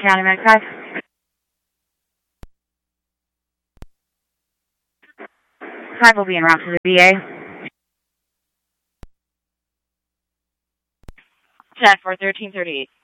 County Medic 5. 5 will be en route to the VA. 10 for 1338.